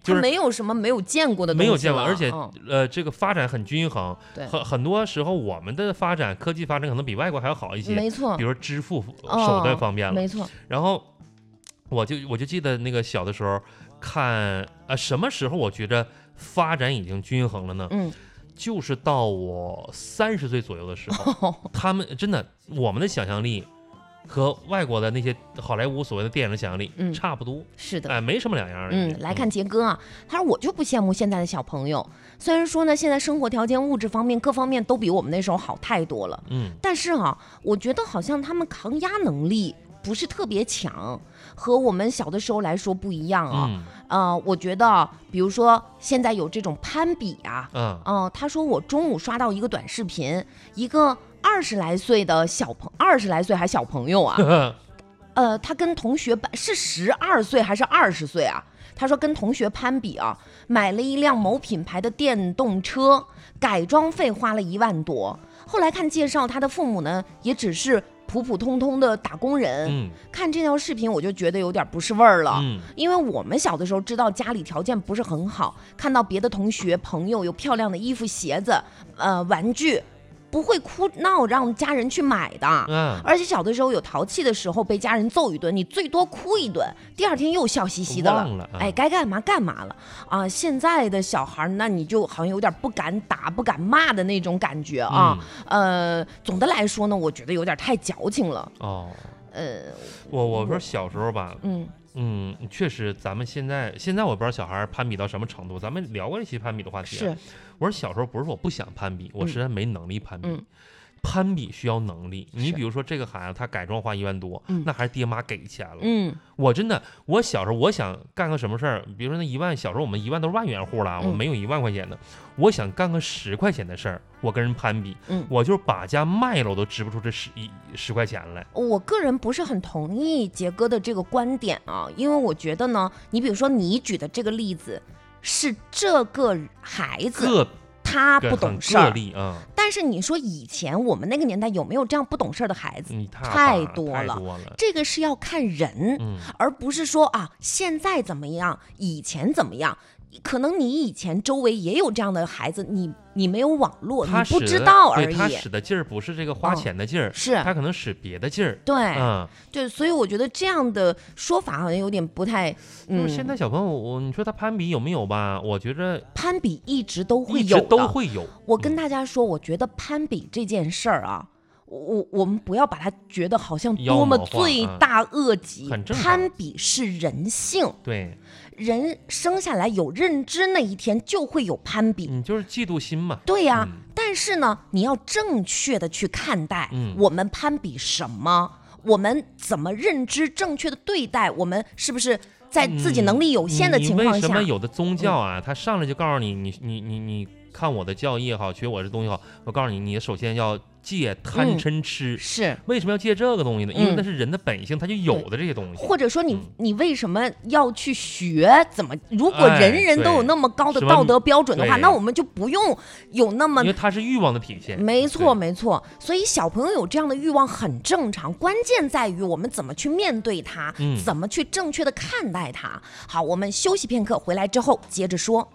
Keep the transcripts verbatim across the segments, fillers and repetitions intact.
就是没有什么没有见过的东西， 没有见过，而且、 嗯、 呃，这个发展很均衡。 对， 很很多时候我们的发展，科技发展可能比外国还要好一些。 没错， 比如说支付手段方便了， 哦、没错。 然后我就我就记得那个小的时候看，呃，什么时候我觉得发展已经均衡了呢？ 嗯。 就是到我三十岁左右的时候，哦、他们真的，我们的想象力和外国的那些好莱坞所谓的电影的想象力、嗯、差不多， 是的， 哎，没什么两样而已。 嗯，来看杰哥啊，他说我就不羡慕现在的小朋友，虽然说呢，现在生活条件、物质方面各方面都比我们那时候好太多了， 嗯， 但是啊，我觉得好像他们抗压能力不是特别强，和我们小的时候来说不一样啊。嗯呃，我觉得，比如说现在有这种攀比啊， 嗯， 呃，他说我中午刷到一个短视频，一个二十来岁的小朋，二十来岁还小朋友啊，呃，他跟同学是十二岁还是二十岁啊？他说跟同学攀比啊，买了一辆某品牌的电动车，改装费花了一万多。后来看介绍，他的父母呢也只是普普通通的打工人。 嗯， 看这条视频我就觉得有点不是味儿了。 嗯， 因为我们小的时候知道家里条件不是很好，看到别的同学朋友有漂亮的衣服、鞋子、呃玩具，不会哭闹让家人去买的。 嗯， 而且小的时候有淘气的时候被家人揍一顿，你最多哭一顿，第二天又笑嘻嘻的了。 忘了啊、 哎，该干嘛干嘛了啊！现在的小孩，那你就好像有点不敢打、不敢骂的那种感觉啊。嗯、呃，总的来说呢，我觉得有点太矫情了。 哦， 呃， 我我说小时候吧， 嗯。 嗯，确实，咱们现在现在我不知道小孩攀比到什么程度。咱们聊过一期攀比的话题、啊， 是。 我说小时候不是说我不想攀比，我实在没能力攀比。 嗯、 攀比需要能力。你比如说这个孩子他改装花一万多， 嗯、 那还是爹妈给钱了。 嗯， 我真的，我小时候我想干个什么事儿，比如说那一万，小时候我们一万都是万元户了， 嗯、 我没有一万块钱的，我想干个十块钱的事儿，我跟人攀比， 嗯， 我就是把家卖了，我都支不出这十一十块钱来。 我个人不是很同意杰哥的这个观点啊，因为我觉得呢，你比如说你举的这个例子是这个孩子他不懂事儿、 嗯， 但是你说以前我们那个年代有没有这样不懂事儿的孩子？ 太多了， 太多了。 这个是要看人、 嗯， 而不是说啊现在怎么样，以前怎么样。可能你以前周围也有这样的孩子，你你没有网络，你不知道而已。 他使的劲儿不是这个花钱的劲儿、嗯， 是他可能使别的劲儿。 对， 嗯， 对，所以我觉得这样的说法好像有点不太。嗯， 就是现在小朋友，我你说他攀比有没有吧？我觉着攀比一直都会有， 一直都会有。 我跟大家说，我觉得攀比这件事儿啊。我我们不要把它觉得好像多么罪大恶极， 很正常。 攀比是人性， 对， 人生下来有认知那一天就会有攀比， 你、嗯、就是嫉妒心嘛。 对呀、啊嗯，但是呢，你要正确的去看待， 嗯， 我们攀比什么，我们怎么认知正确的对待，我们是不是在自己能力有限的情况下？ 嗯、为什么有的宗教啊，他、嗯、上来就告诉你，你你你你看我的教义也好，学我这东西好，我告诉你，你首先要戒贪嗔痴、 嗯、是为什么要戒这个东西呢？因为那是人的本性，他就有的这些东西。 或者说你、嗯、你为什么要去学？怎么如果人人都有那么高的道德标准的话， 哎、 那我们就不用有那么， 因为它是欲望的体现。 没错没错，所以小朋友有这样的欲望很正常，关键在于我们怎么去面对它、 嗯， 怎么去正确的看待它。好，我们休息片刻，回来之后接着说。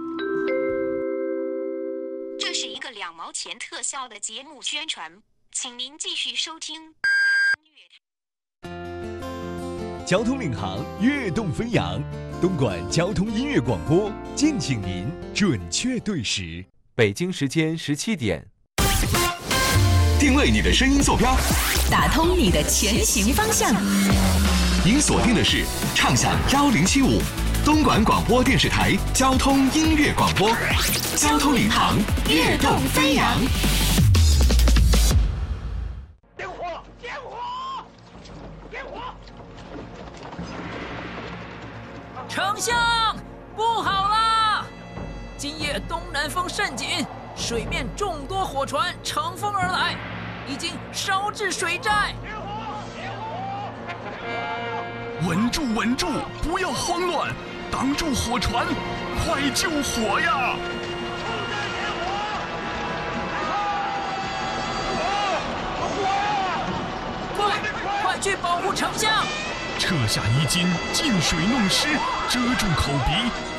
这是一个两毛钱特效的节目宣传，请您继续收听。 交通领航，跃动飞扬，东莞交通音乐广播，敬请您准确对时。 北京时间十七点， 定位你的声音坐标， 打通你的前行方向。 您锁定的是畅享幺零七五。东莞广播电视台交通音乐广播，交通领航，跃动飞扬。 点火！点火！点火！ 丞相，不好啦！今夜东南风甚紧，水面众多火船乘风而来，已经烧至水寨。 点火！点火！ 稳住，稳住，不要慌乱。挡住火船，快救火呀！ 快快去保护丞相！ 撤下衣襟，进水弄湿，遮住口鼻，